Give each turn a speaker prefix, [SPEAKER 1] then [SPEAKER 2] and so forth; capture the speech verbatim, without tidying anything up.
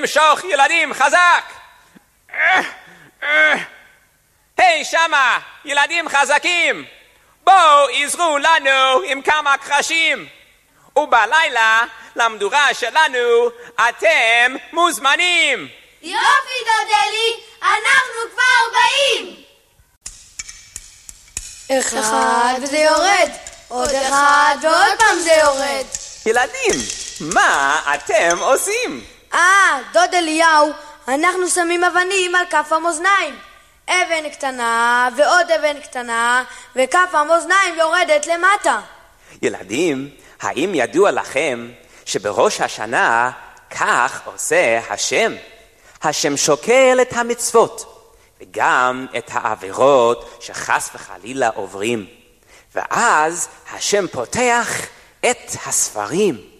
[SPEAKER 1] למשוך ילדים חזק. היי שמה, ילדים חזקים, בואו עזרו לנו עם כמה קרשים. ובלילה למדורה שלנו אתם מוזמנים.
[SPEAKER 2] יופי דודלי, אנחנו כבר באים.
[SPEAKER 3] אחד וזה יורד, עוד אחד ועוד פעם זה יורד.
[SPEAKER 1] ילדים, מה אתם עושים?
[SPEAKER 3] אה, דוד אליהו, אנחנו שמים אבנים על כף המאזניים. אבן קטנה ועוד אבן קטנה, וכף המאזניים יורדת למטה.
[SPEAKER 1] ילדים, האם ידוע לכם שבראש השנה כך עושה השם? השם שוקל את המצוות וגם את העבירות שחס וחלילה עוברים, ואז השם פותח את הספרים